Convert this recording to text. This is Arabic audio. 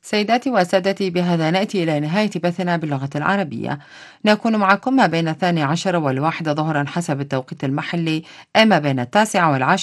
سيداتي وسادتي، بهذا نأتي إلى نهاية بثنا باللغة العربية. نكون معكم ما بين 12 والواحدة ظهرا حسب التوقيت المحلي، أما بين 9 والعاشرة